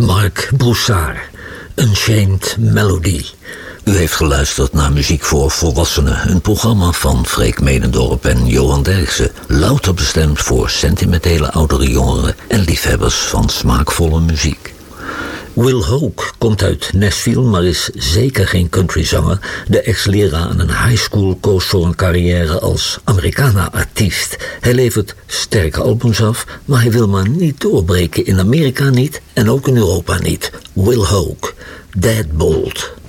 Marc Broussard, Unchained Melody. U heeft geluisterd naar Muziek voor Volwassenen, een programma van Freek Medendorp en Johan Derksen, louter bestemd voor sentimentele oudere jongeren en liefhebbers van smaakvolle muziek. Will Hoke komt uit Nashville, maar is zeker geen countryzanger. De ex-leraar aan een high school koos voor een carrière als Americana-artiest. Hij levert sterke albums af, maar hij wil maar niet doorbreken. In Amerika niet en ook in Europa niet. Will Hoke, Deadbolt.